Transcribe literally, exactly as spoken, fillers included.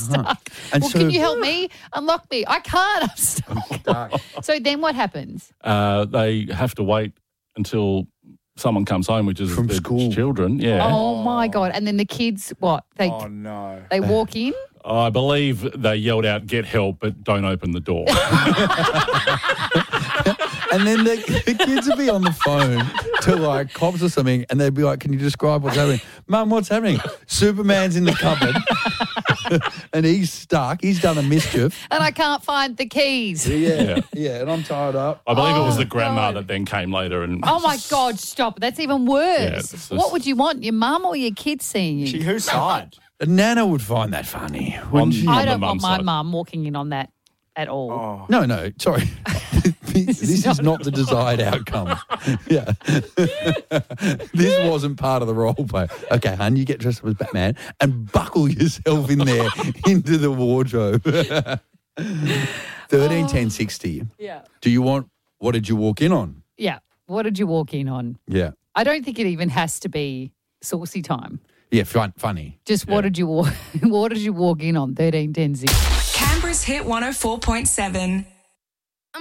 stuck. And well, so- can you help me? Unlock me. I can't. I'm stuck. So then what happens? Uh, they have to wait until someone comes home, which is From the school. children. Yeah. Oh, my God. And then the kids, what? They Oh, no. they walk in? I believe they yelled out, "Get help, but don't open the door." And then the, the kids would be on the phone to like cops or something, and they'd be like, "Can you describe what's happening?" Mum, what's happening? Superman's in the cupboard, and he's stuck. He's done a mischief. And I can't find the keys. Yeah, yeah, and I'm tied up. I believe it was Oh, the grandma God. that then came later and. Oh, my God, stop. That's even worse. Yeah, it's just- What would you want, your mum or your kids seeing you? She, whose side? Nana would find that funny, wouldn't she? I on the don't want mum's my side. mum walking in on that at all. Oh. No, no, sorry. this is not the desired outcome. Yeah. This wasn't part of the role play. Okay, hun, you get dressed up as Batman and buckle yourself in there into the wardrobe. thirteen ten sixty. Yeah. Do you want, what did you walk in on? Yeah. What did you walk in on? Yeah. I don't think it even has to be saucy time. Yeah, fun, funny. Just what did you walk, what did you walk in on? thirteen ten sixty. Canberra's Hit one oh four point seven.